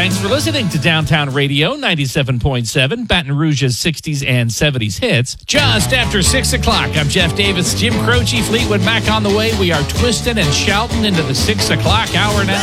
Thanks for listening to Downtown Radio 97.7, Baton Rouge's 60s and 70s hits. Just after 6 o'clock, I'm Jeff Davis, Jim Croce, Fleetwood Mac on the way. We are twisting and shouting into the 6 o'clock hour now.